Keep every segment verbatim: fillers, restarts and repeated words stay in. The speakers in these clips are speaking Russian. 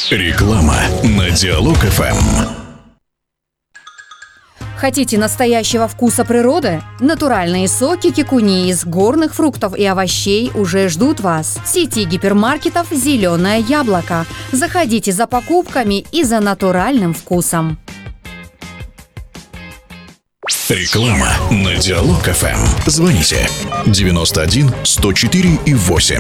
Реклама на Диалог эф эм. Хотите настоящего вкуса природы? Натуральные соки кикуни из горных фруктов и овощей уже ждут вас. В сети гипермаркетов «Зеленое яблоко». Заходите за покупками и за натуральным вкусом. Реклама на Диалог эф эм. Звоните девяносто один сто четыре и восемь.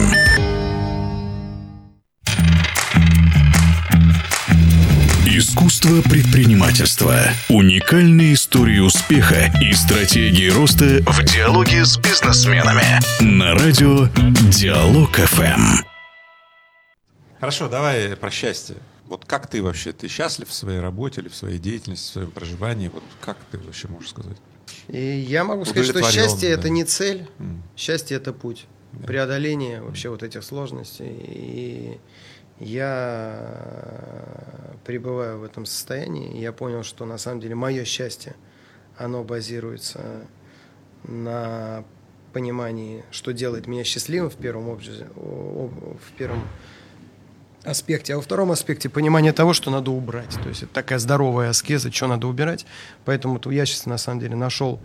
Искусство предпринимательства. Уникальные истории успеха и стратегии роста в диалоге с бизнесменами. На радио Диалог эф эм. Хорошо, давай про счастье. Вот как ты вообще, ты счастлив в своей работе или в своей деятельности, в своем проживании? Вот как ты вообще можешь сказать? И я могу сказать, что счастье – это не цель, mm. счастье – это путь, yeah. преодоление вообще вот этих сложностей. И я пребываю в этом состоянии, и я понял, что на самом деле мое счастье, оно базируется на понимании, что делает меня счастливым в первом, образе, в первом аспекте, а во втором аспекте понимание того, что надо убрать. То есть это такая здоровая аскеза, что надо убирать. Поэтому я сейчас на самом деле нашел,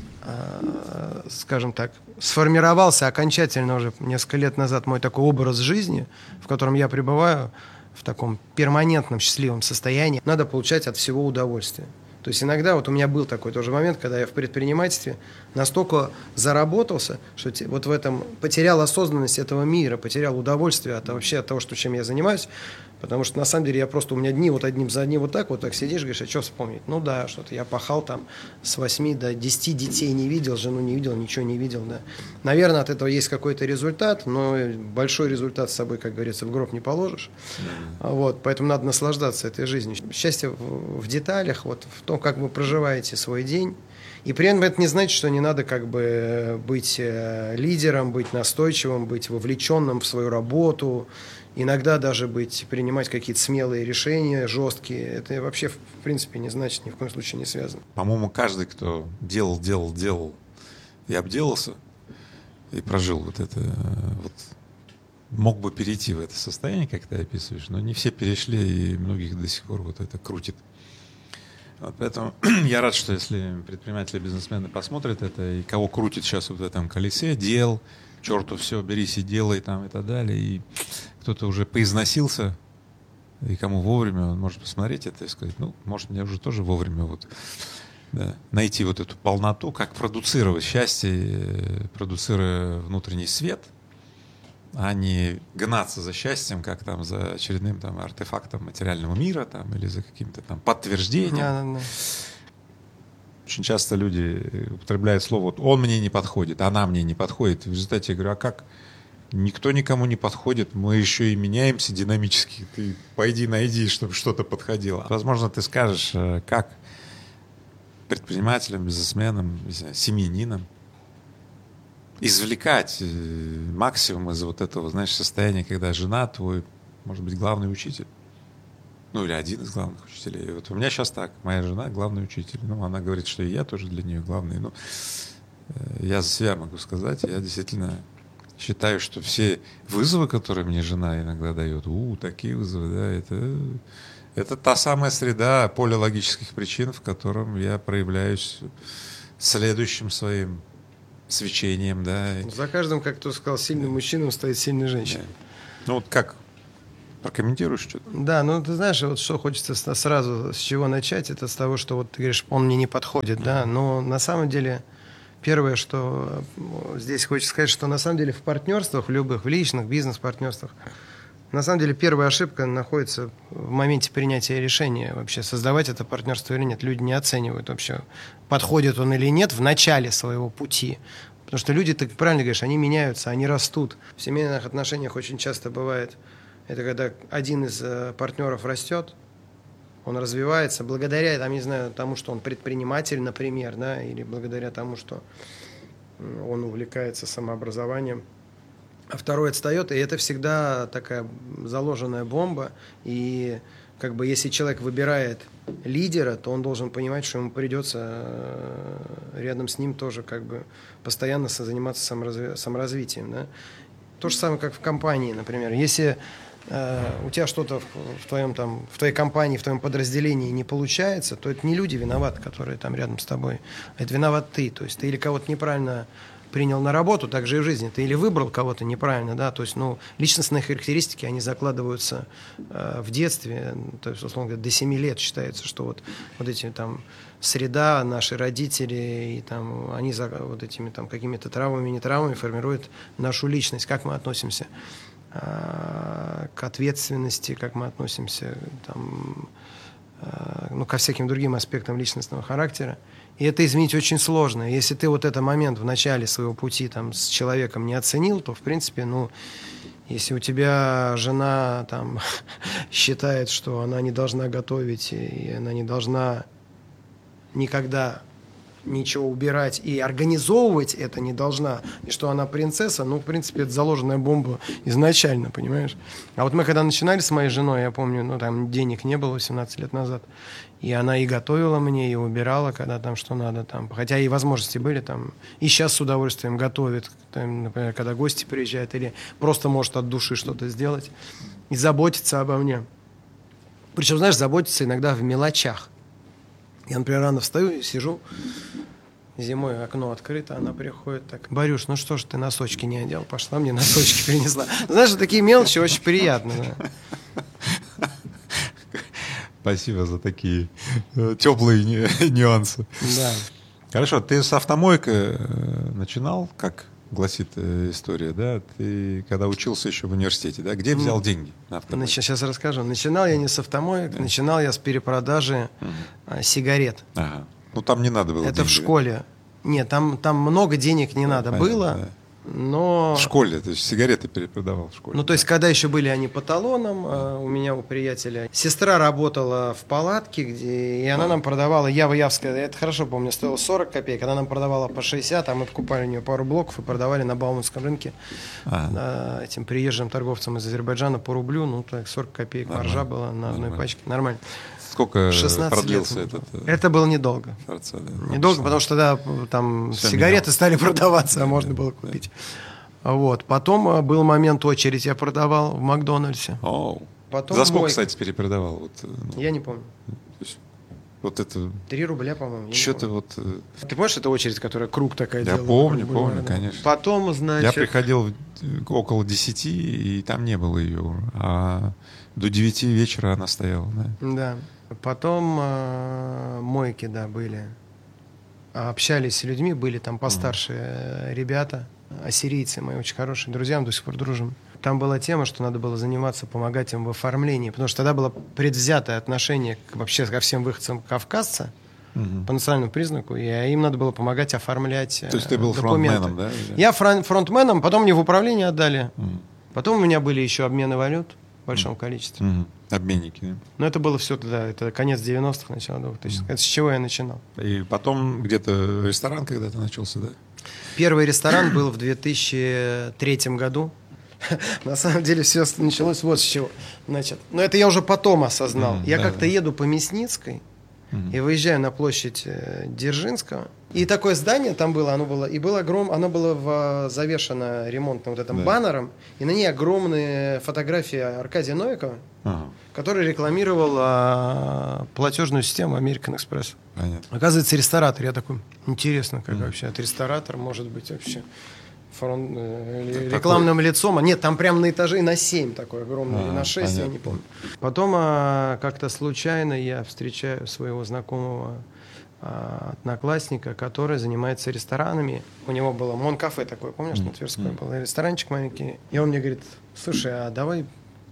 скажем так, сформировался окончательно уже несколько лет назад мой такой образ жизни, в котором я пребываю в таком перманентном счастливом состоянии. Надо получать от всего удовольствие. То есть иногда вот у меня был такой тоже момент, когда я в предпринимательстве настолько заработался, что вот в этом потерял осознанность этого мира, потерял удовольствие от вообще от того, что, чем я занимаюсь. Потому что на самом деле я просто, у меня дни вот одним за одним вот так вот так сидишь, говоришь, а что вспомнить? Ну да, что-то я пахал там с восьми до десяти детей не видел, жену не видел, ничего не видел, да. Наверное, от этого есть какой-то результат, но большой результат с собой, как говорится, в гроб не положишь. Mm-hmm. Вот, поэтому надо наслаждаться этой жизнью. Счастье в, в деталях, вот в том, как вы проживаете свой день. И при этом это не значит, что не надо как бы быть лидером, быть настойчивым, быть вовлеченным в свою работу. Иногда даже быть, принимать какие-то смелые решения, жесткие. Это вообще, в принципе, не значит, ни в коем случае не связано. По-моему, каждый, кто делал, делал, делал и обделался, и прожил вот это, вот, мог бы перейти в это состояние, как ты описываешь, но не все перешли, и многих до сих пор вот это крутит. Вот поэтому я рад, что если предприниматели, бизнесмены посмотрят это, и кого крутит сейчас вот в этом колесе дел, черту все, берись и делай там и так далее, и кто-то уже поизносился, и кому вовремя, он может посмотреть это и сказать, ну, может, мне уже тоже вовремя вот, да, найти вот эту полноту, как продуцировать счастье, продуцируя внутренний свет, а не гнаться за счастьем, как там за очередным там артефактом материального мира там, или за каким-то там подтверждением. Да, да, да. Очень часто люди употребляют слово вот, «он мне не подходит», «она мне не подходит». В результате я говорю, а как? Никто никому не подходит, мы еще и меняемся динамически. Ты пойди найди, чтобы что-то подходило. Возможно, ты скажешь, как предпринимателям, бизнесменам, семьянинам извлекать максимум из вот этого, знаешь, состояния, когда жена твой, может быть, главный учитель. Ну, или один из главных учителей. Вот у меня сейчас так. Моя жена главный учитель. Ну, она говорит, что и я тоже для нее главный. Ну, я за себя могу сказать. Я действительно считаю, что все вызовы, которые мне жена иногда дает, у, такие вызовы, да, это, это та самая среда, поле логических причин, в котором я проявляюсь следующим своим свечением, да. За каждым, как кто сказал, сильным мужчиной стоит сильная женщина. Да. Ну, вот как? Прокомментируешь что-то? Да, ну ты знаешь, вот что хочется сразу с чего начать, это с того, что вот ты говоришь, он мне не подходит, да, но на самом деле первое, что здесь хочется сказать, что на самом деле в партнерствах, в любых, в личных бизнес-партнерствах, на самом деле первая ошибка находится в моменте принятия решения вообще, создавать это партнерство или нет. Люди не оценивают вообще, подходит он или нет в начале своего пути. Потому что люди, ты правильно говоришь, они меняются, они растут. В семейных отношениях очень часто бывает, это когда один из партнеров растет, он развивается благодаря, там, не знаю, тому, что он предприниматель, например, да, или благодаря тому, что он увлекается самообразованием. А второй отстает, и это всегда такая заложенная бомба. И как бы если человек выбирает лидера, то он должен понимать, что ему придется рядом с ним тоже как бы постоянно заниматься саморазви- саморазвитием. Да? То же самое, как в компании, например. Если у тебя что-то в твоем там, в твоей компании, в твоем подразделении не получается, то это не люди виноваты, которые там рядом с тобой, это виноват ты. То есть ты или кого-то неправильно принял на работу, так же и в жизни. Ты или выбрал кого-то неправильно, да, то есть, ну, личностные характеристики, они закладываются э, в детстве, то есть, условно говоря, до семи лет считается, что вот, вот эти там среда, наши родители, и там они за вот этими там какими-то травмами, не травмами формируют нашу личность, как мы относимся к ответственности, как мы относимся там, ну, ко всяким другим аспектам личностного характера. И это изменить очень сложно. Если ты вот этот момент в начале своего пути там, с человеком не оценил, то, в принципе, ну, если у тебя жена там, считает, что она не должна готовить, и она не должна никогда ничего убирать и организовывать это не должна, и что она принцесса, ну, в принципе, это заложенная бомба изначально, понимаешь? А вот мы когда начинали с моей женой, я помню, ну, там денег не было восемнадцать лет назад, и она и готовила мне, и убирала, когда там что надо, там, хотя и возможности были там, и сейчас с удовольствием готовит, там, например, когда гости приезжают, или просто может от души что-то сделать, и заботиться обо мне. Причем, знаешь, заботиться иногда в мелочах. Я, например, рано встаю и сижу, зимой окно открыто, она приходит так: Борюш, ну что ж ты носочки не одел? Пошла мне носочки принесла. Знаешь, такие мелочи очень приятно. Да. Спасибо за такие теплые нюансы. Да. Хорошо, ты с автомойкой начинал, как гласит история, да? Ты когда учился еще в университете, да? Где взял деньги на автомойку? Сейчас расскажу. Начинал я не с автомоек, да. Начинал я с перепродажи угу. сигарет. Ага. Ну там не надо было. Это деньги, в школе. Да? Нет, там, там много денег не надо понятно, было. Да. Но... В школе, то есть сигареты перепродавал в школе. Ну, то есть, когда еще были они по талонам, а, у меня, у приятеля, сестра работала в палатке, где, и она а. нам продавала, Ява-Явская, я это хорошо помню, стоило сорок копеек, она нам продавала по шестьдесят, а мы покупали у нее пару блоков и продавали на Бауманском рынке а. а, этим приезжим торговцам из Азербайджана по рублю, ну, так, сорок копеек маржа была на одной Нормально. пачке, нормально. Сколько продлился лет. этот? Это было недолго. Торца, да. Недолго, потому что тогда там Все сигареты менял. стали продаваться, а можно было купить. Вот. Потом был момент очередь, я продавал в Макдональдсе. Потом За сколько, мой... кстати, перепродавал? Вот, ну, я не помню. Есть, вот это... Три рубля, по-моему. Что-то вот... Ты помнишь, это очередь, которая круг такая я делала? Я помню, помню, помню, конечно. Потом, значит... Я приходил около десяти, и там не было ее. А до девяти вечера она стояла. Да. Да. Потом э, мойки, да, были. Общались с людьми, были там постарше mm. ребята, ассирийцы мои, очень хорошие друзья, мы до сих пор дружим. Там была тема, что надо было заниматься, помогать им в оформлении, потому что тогда было предвзятое отношение к, вообще ко всем выходцам Кавказца mm-hmm. по национальному признаку, и им надо было помогать оформлять документы. То есть ты был документы. фронтменом, да? Я фрон- фронтменом, потом мне в управление отдали. Mm. Потом у меня были еще обмены валют в большом mm. количестве. Mm-hmm. Обменники, да? Но это было все тогда, это конец девяностых, начало двухтысячных. Mm. Это с чего я начинал. И потом где-то ресторан когда-то начался, да? Первый ресторан был в две тысячи третьем году. На самом деле все началось вот с чего. Значит, но это я уже потом осознал. Mm, я да, как-то да. еду по Мясницкой mm. и выезжаю на площадь Дзержинского. И такое здание там было, оно было, и было огром, оно было в, завешено ремонтным вот этим да. баннером, и на ней огромные фотографии Аркадия Новикова, ага. который рекламировал а, платежную систему American Express. Понятно. Оказывается, ресторатор. Я такой, интересно, как mm. вообще от ресторатора может быть вообще фронт, э, рекламным такой... лицом. Нет, там прямо на этаже на семь такой огромный, а, на шесть, понятно. Я не помню. Потом а, как-то случайно я встречаю своего знакомого одноклассника, который занимается ресторанами. У него было Мон-кафе такое, помнишь, mm-hmm. на Тверской был ресторанчик маленький. И он мне говорит: слушай, а давай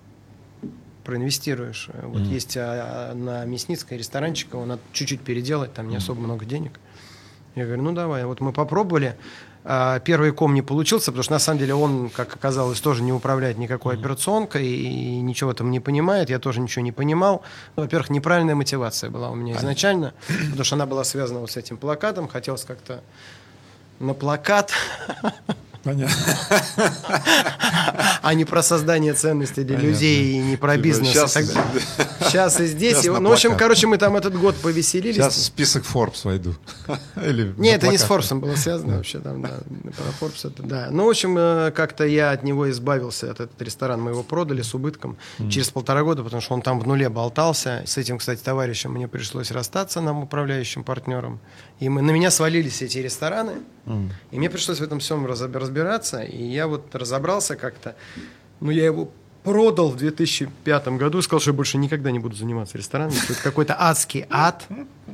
проинвестируешь. Вот mm-hmm. есть а, на Мясницкой ресторанчик, его надо чуть-чуть переделать, там не mm-hmm. особо много денег. Я говорю, ну давай. Вот мы попробовали. А, первый ком не получился, потому что на самом деле он, как оказалось, тоже не управляет никакой mm-hmm. операционкой и ничего там не понимает. Я тоже ничего не понимал. Ну, во-первых, неправильная мотивация была у меня изначально, потому что она была связана вот с этим плакатом. Хотелось как-то на плакат. Понятно. А не про создание ценностей для Понятно. людей и не про Типа бизнес. сейчас- и так далее. Сейчас и здесь. Сейчас и- на ну, в общем, плакат. короче, мы там этот год повеселились. Сейчас в список Forbes войду. Или Не, на это не с плакат. Форбсом было связано вообще. Там, да, про Forbes это, да. Ну, в общем, э, как-то я от него избавился, от этот ресторан. Мы его продали с убытком через полтора года, потому что он там в нуле болтался. С этим, кстати, товарищем мне пришлось расстаться, нам, управляющим партнером. И мы, на меня свалились эти рестораны. И мне пришлось в этом всем разоб- разбираться. И я вот разобрался как-то. Ну, я его продал в две тысячи пятом году и сказал, что я больше никогда не буду заниматься ресторанами. Что это какой-то адский ад.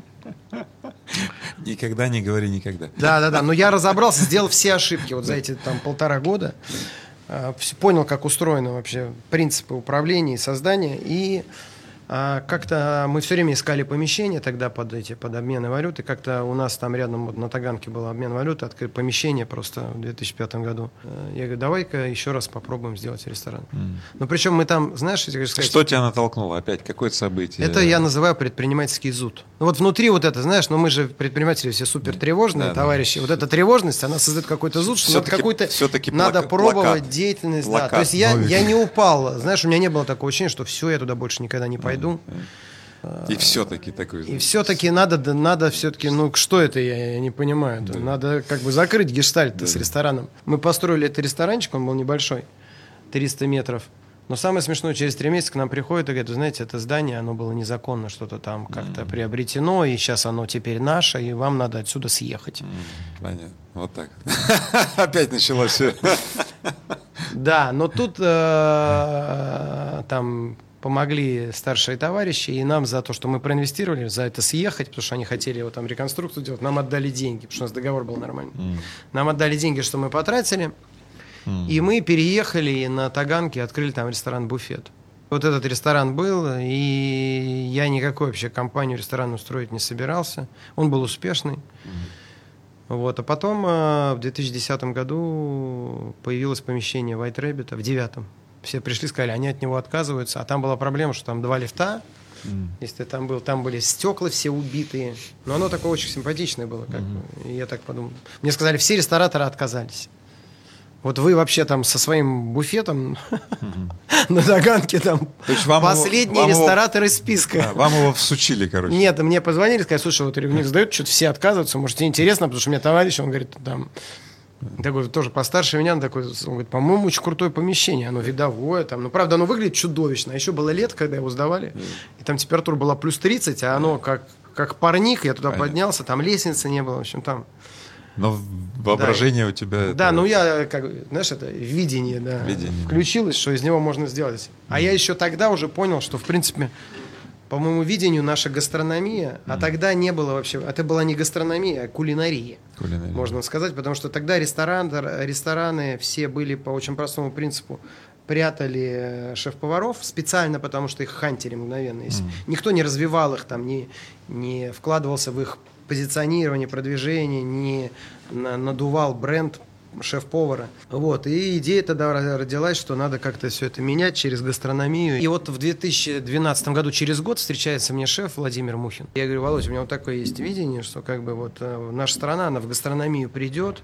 Никогда не говори никогда. Да, да, да. Но я разобрался, сделал все ошибки вот за эти там полтора года. А, вс- Понял, как устроены вообще принципы управления и создания. И а, как-то мы все время искали помещение тогда под эти под обмены валюты. Как-то у нас там рядом вот на Таганке был обмен валюты, открыли помещение просто в две тысячи пятом году. Э, Я говорю, давай-ка еще раз попробуем сделать ресторан. Но причем мы там, знаешь, я хочу сказать, Что тебя натолкнуло? Опять какое-то событие? это я называю предпринимательский зуд. Ну вот внутри вот это, знаешь, ну мы же предприниматели все супер тревожные Да, да. товарищи. Вот эта тревожность, она создает какой-то зуд, что надо Всё-таки- какую-то всё-таки надо плака- пробовать плакат. деятельность. Да. Плакат То есть я, новенький. я не упал. Знаешь, у меня не было такого ощущения, что все, я туда больше никогда не пойду. И все-таки такой. И все-таки надо, да, надо все-таки, ну что это, я, я не понимаю. Да. Надо как бы закрыть гештальт с рестораном. Мы построили этот ресторанчик, он был небольшой, триста метров. Но самое смешное, через три месяца к нам приходит и говорит, вы знаете, это здание, оно было незаконно, что-то там как-то приобретено, и сейчас оно теперь наше, и вам надо отсюда съехать. Понятно. Вот так. Опять началось все. Да, но тут э, там помогли старшие товарищи, и нам за то, что мы проинвестировали, за это съехать, потому что они хотели вот там реконструкцию делать, нам отдали деньги, потому что у нас договор был нормальный. Нам отдали деньги, что мы потратили, и мы переехали на Таганке, открыли там ресторан-буфет. Вот этот ресторан был, и я никакой вообще компанию ресторанную строить не собирался. Он был успешный. Вот. А потом э, в две тысячи десятом году появилось помещение White Rabbit, в девятом. Все пришли, сказали, они от него отказываются. А там была проблема, что там два лифта. Mm. Если ты там был, там были стекла все убитые. Но оно такое очень симпатичное было. Как бы. И я так подумал. Мне сказали, все рестораторы отказались. Вот вы вообще там со своим буфетом на Таганке там последние рестораторы списка. Вам его всучили, короче. Нет, мне позвонили, сказали, слушай, вот ревник сдают, что-то все отказываются, может, тебе интересно, потому что у меня товарищ, он говорит, там, такой тоже постарше меня, он такой, он говорит, по-моему, очень крутое помещение, оно видовое, там, ну, правда, оно выглядит чудовищно, а еще было лето, когда его сдавали, и там температура была плюс тридцать, а оно как, как парник, я туда поднялся, там лестницы не было, в общем, там... Но воображение да. у тебя... Да, это... ну я, как, знаешь, это видение, да, видение. включилось, что из него можно сделать. А mm. я еще тогда уже понял, что, в принципе, по моему видению, наша гастрономия, mm. а тогда не было вообще... Это была не гастрономия, а кулинария, кулинария, можно сказать, потому что тогда ресторан, рестораны все были по очень простому принципу. Прятали шеф-поваров специально, потому что их хантили мгновенно. Mm. Никто не развивал их, там, не, не вкладывался в их позиционирование, продвижение, не надувал бренд шеф-повара. Вот. И идея тогда родилась, что надо как-то все это менять через гастрономию. И вот в две тысячи двенадцатом году, через год, встречается мне шеф Владимир Мухин. Я говорю, Володь, у меня вот такое есть видение, что как бы вот наша страна, она в гастрономию придет.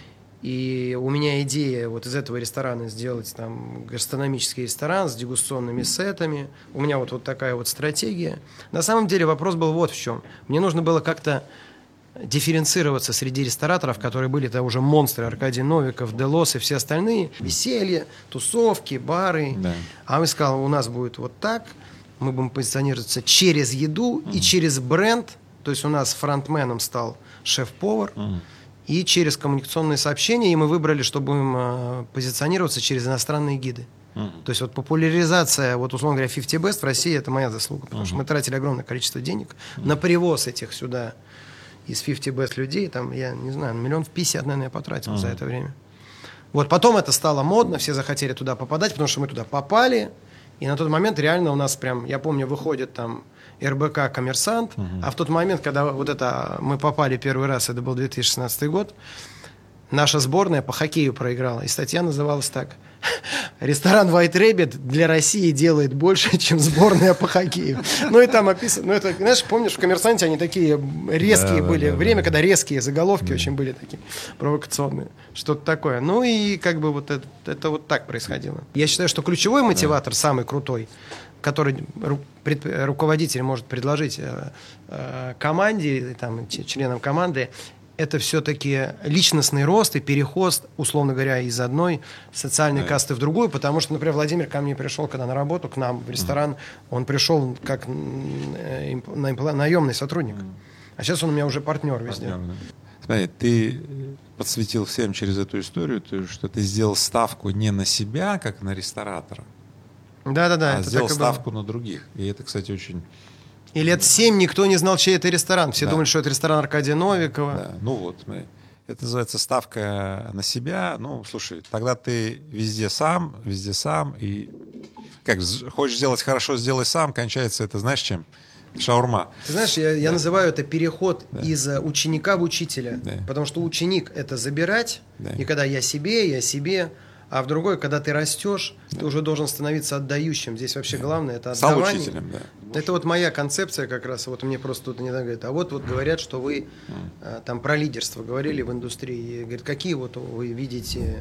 И у меня идея вот из этого ресторана сделать там гастрономический ресторан с дегустационными сетами. У меня вот, вот такая вот стратегия. На самом деле вопрос был вот в чем. Мне нужно было как-то дифференцироваться среди рестораторов, которые были это уже монстры, Аркадий Новиков, Делос и все остальные. Веселье, тусовки, бары. Да. А он сказал, у нас будет вот так. Мы будем позиционироваться через еду mm. и через бренд. То есть у нас фронтменом стал шеф-повар. Mm. И через коммуникационные сообщения, и мы выбрали, что будем э, позиционироваться через иностранные гиды. Uh-huh. То есть вот популяризация, вот условно говоря, пятьдесят Best в России, это моя заслуга, потому uh-huh. что мы тратили огромное количество денег uh-huh. на привоз этих сюда из пятьдесят Best людей, там, я не знаю, миллион пятьдесят, наверное, я потратил uh-huh. за это время. Вот потом это стало модно, все захотели туда попадать, потому что мы туда попали, и на тот момент реально у нас прям, я помню, выходит там эр бэ ка «Коммерсант», uh-huh. а в тот момент, когда вот это мы попали первый раз, это был две тысячи шестнадцатый год, наша сборная по хоккею проиграла, и статья называлась так: ресторан White Rabbit для России делает больше, чем сборная по хоккею. Ну и там описано, ну это, знаешь, помнишь, в «Коммерсанте» они такие резкие да, были, да, время, да. когда резкие заголовки да. очень были такие провокационные, что-то такое. Ну и как бы вот это, это вот так происходило. Я считаю, что ключевой мотиватор, да. самый крутой, который ру, пред, руководитель может предложить э, э, команде, там, членам команды, это все-таки личностный рост и переход, условно говоря, из одной социальной да. касты в другую, потому что, например, Владимир ко мне пришел, когда на работу, к нам в ресторан, mm. он пришел как наемный сотрудник, mm. а сейчас он у меня уже партнер везде. Партнер, да. Смотри, ты подсветил всем через эту историю, что ты сделал ставку не на себя, как на ресторатора, да-да-да, а это сделал так и ставку было. на других. И это, кстати, очень... И лет семь никто не знал, чей это ресторан. Все да. думали, что это ресторан Аркадия Новикова. Да. Ну вот, смотри. Это называется ставка на себя. Ну, слушай, тогда ты везде сам, везде сам. И как хочешь сделать хорошо, сделай сам. Кончается это, знаешь, чем? Шаурма. Ты знаешь, я, я да. называю это переход да. из ученика в учителя. Да. Потому что ученик — это забирать. Да. И когда я себе, я себе. А в другой, когда ты растешь, да. ты уже должен становиться отдающим. Здесь вообще да. главное — это отдавание. Стал учителем, да. Это вот моя концепция как раз. Вот мне просто тут недавно говорят, а вот, вот говорят, что вы а, там про лидерство говорили в индустрии. Говорят, какие вот вы видите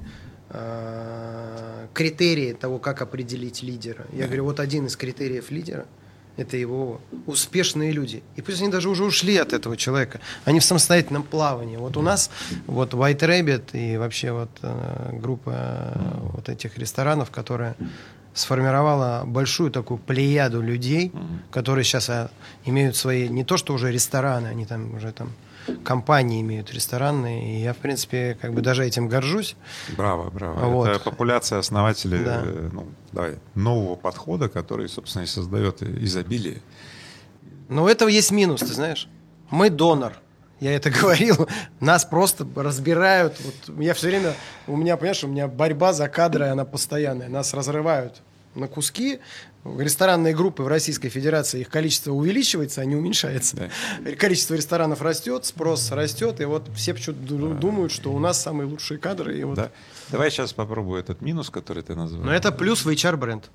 а, критерии того, как определить лидера? Я да. говорю, вот один из критериев лидера — это его успешные люди. И пусть они даже уже ушли от этого человека. Они в самостоятельном плавании. Вот у нас вот White Rabbit и вообще вот э, группа э, вот этих ресторанов, которая сформировала большую такую плеяду людей, которые сейчас а, имеют свои, не то что уже рестораны, они там уже там компании имеют ресторанные, и я, в принципе, как бы даже этим горжусь. Браво, браво. Вот. Это популяция основателей да. э, ну, давай, нового подхода, который, собственно, и создает изобилие. Но у этого есть минус, ты знаешь. Мы донор. Я это говорил. Нас просто разбирают. Вот я все время, у меня, понимаешь, у меня борьба за кадры, она постоянная. Нас разрывают на куски. Ресторанные группы в Российской Федерации, их количество увеличивается, а не уменьшается. Да. Количество ресторанов растет, спрос растет, и вот все почему-то да. думают, что у нас самые лучшие кадры. И вот... да. Давай сейчас попробую этот минус, который ты назвал. Но это плюс в эйч ар-бренд.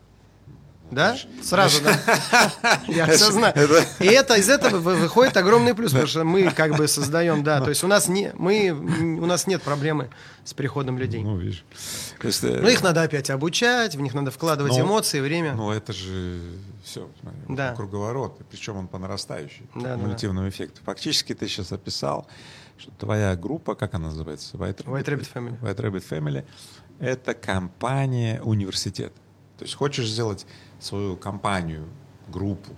Да? Сразу, да. Я все знаю. И это, из этого выходит огромный плюс, потому что мы как бы создаем, да, то есть у нас, не, мы, у нас нет проблемы с приходом людей. Ну, видишь. Есть, ну, их надо опять обучать, в них надо вкладывать ну, эмоции, время. Ну, это же все, смотри, да. круговорот, причем он по нарастающей, да, кумулятивному да. эффекту. Фактически ты сейчас описал, что твоя группа, как она называется? White, White Rabbit Family. White Rabbit Family — это компания-университет. То есть хочешь сделать свою компанию, группу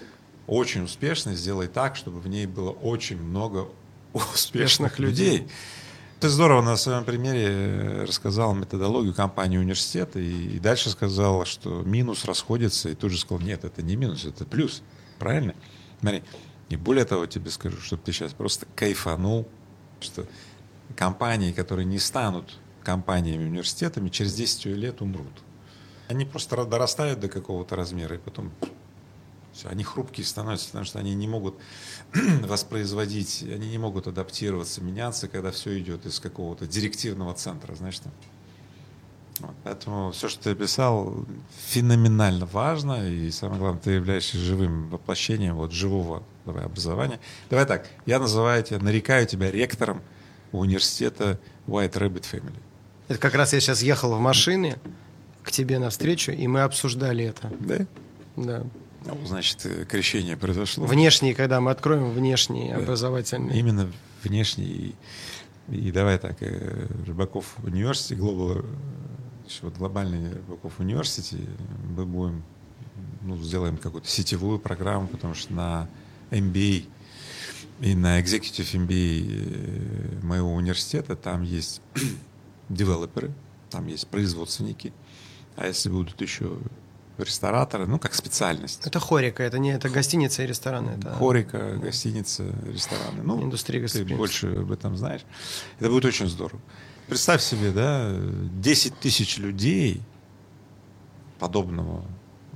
очень успешной, сделай так, чтобы в ней было очень много успешных, успешных людей. людей. Ты здорово на своем примере рассказал методологию компании университета и, и дальше сказал, что минус расходится, и тут же сказал, нет, это не минус, это плюс. Правильно? Смотри, и более того тебе скажу, чтобы ты сейчас просто кайфанул, что компании, которые не станут компаниями университетами, через десять лет умрут. Они просто дорастают до какого-то размера, и потом все, они хрупкие становятся, потому что они не могут воспроизводить, они не могут адаптироваться, меняться, когда все идет из какого-то директивного центра, знаешь, там. Вот. Поэтому все, что ты описал, феноменально важно, и самое главное, ты являешься живым воплощением вот, живого давай, образования. Давай так, я называю тебя, нарекаю тебя ректором университета White Rabbit Family. Это как раз я сейчас ехал в машине к тебе навстречу, и мы обсуждали это. Да? Да. Ну, значит, крещение произошло. Внешний, когда мы откроем внешний да. образовательный. Именно внешний. И, и давай так, Рыбаков университет, Global, вот глобальный Рыбаков университет, мы будем, ну, сделаем какую-то сетевую программу, потому что на эм би эй и на Executive эм би эй моего университета там есть девелоперы, там есть производственники. А если будут еще рестораторы, ну, как специальность. Это хорика, это не это гостиница и рестораны. Это... Хорика, гостиница, рестораны. Ну, индустрия гостеприимства. Ты больше об этом знаешь. Это будет очень здорово. Представь себе, да, десять тысяч людей подобного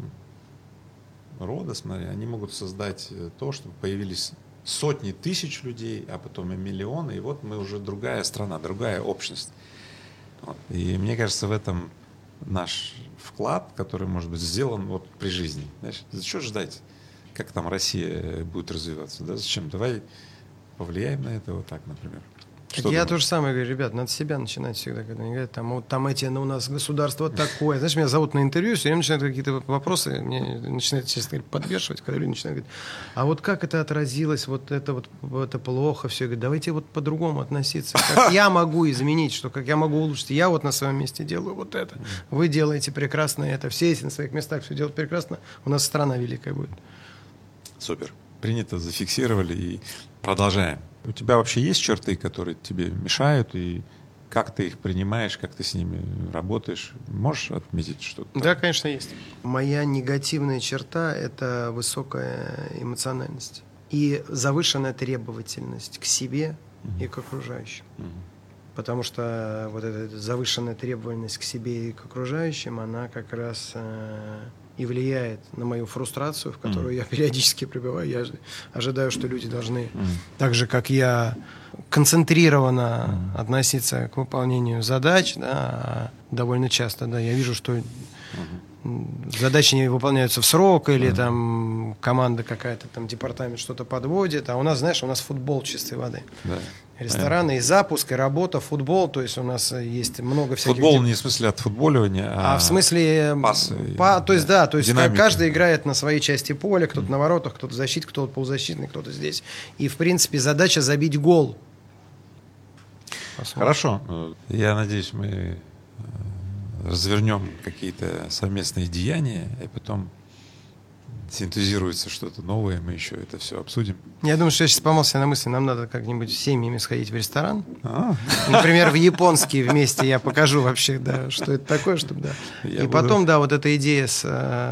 рода, смотри, они могут создать то, чтобы появились сотни тысяч людей, а потом и миллионы, и вот мы уже другая страна, другая общность. Вот. И мне кажется, в этом наш вклад, который может быть сделан вот при жизни. Знаешь, зачем ждать, как там Россия будет развиваться? Да, зачем? Давай повлияем на это вот так, например. Так я то же самое говорю, ребят, надо с себя начинать всегда, когда они говорят, там, вот там эти, ну, у нас государство такое. Знаешь, меня зовут на интервью, все время начинают какие-то вопросы, мне начинают, честно говоря, подвешивать, когда люди начинают говорить, а вот как это отразилось, вот это вот, это плохо, все. Говорят, давайте вот по-другому относиться. Как я могу изменить, что, как я могу улучшить. Я вот на своем месте делаю вот это. Вы делаете прекрасно это. Все эти на своих местах все делают прекрасно. У нас страна великая будет. Супер. Принято, зафиксировали и продолжаем. У тебя вообще есть черты, которые тебе мешают, и как ты их принимаешь, как ты с ними работаешь? Можешь отметить что-то? Да, конечно, есть. Моя негативная черта – это высокая эмоциональность и завышенная требовательность к себе mm-hmm. и к окружающим. Mm-hmm. Потому что вот эта завышенная требовательность к себе и к окружающим, она как раз э, и влияет на мою фрустрацию, в которую mm. я периодически пребываю. Я ожидаю, что люди должны, mm. так же, как я, концентрированно mm. относиться к выполнению задач. Да, довольно часто, да, я вижу, что mm-hmm. задачи не выполняются в срок, или mm. там команда какая-то, там департамент что-то подводит. А у нас, знаешь, у нас футбол чистой воды. Да. Рестораны, понятно. И запуск, и работа, футбол, то есть у нас есть много всяких... Футбол не в смысле от футболивания, а, а в смысле... Пасы, по, то есть, да, то есть динамика. Каждый играет на своей части поля, кто-то mm. на воротах, кто-то в защите, кто-то полузащитный, кто-то здесь. И, в принципе, задача забить гол. Посмотрим. Хорошо. Я надеюсь, мы развернем какие-то совместные деяния, и потом синтезируется что-то новое, мы еще это все обсудим. Я думаю, что я сейчас поймался на мысли, нам надо как-нибудь с семьями сходить в ресторан. А? Например, в японский вместе я покажу вообще, да, что это такое, чтобы, да. Я и буду... потом, да, вот эта идея с...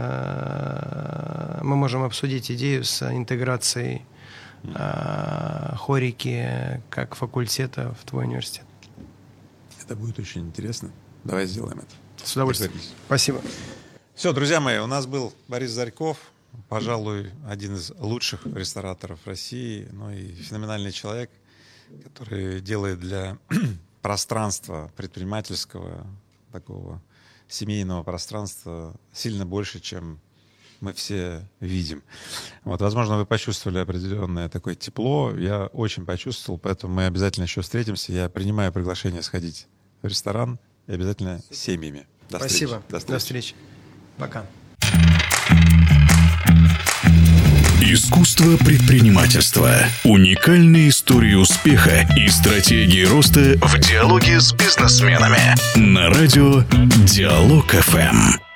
Мы можем обсудить идею с интеграцией mm. хорики как факультета в твой университет. Это будет очень интересно. Давай сделаем это. С удовольствием. Спасибо. Все, друзья мои, у нас был Борис Зарьков, пожалуй, один из лучших рестораторов России, ну и феноменальный человек, который делает для пространства предпринимательского, такого семейного пространства сильно больше, чем мы все видим. Вот, возможно, вы почувствовали определенное такое тепло, я очень почувствовал, поэтому мы обязательно еще встретимся. Я принимаю приглашение сходить в ресторан и обязательно с семьями. До Спасибо. Встречи. До встречи. До встречи. Пока. Искусство предпринимательства. Уникальные истории успеха и стратегии роста в диалоге с бизнесменами. На радио Диалог эф эм.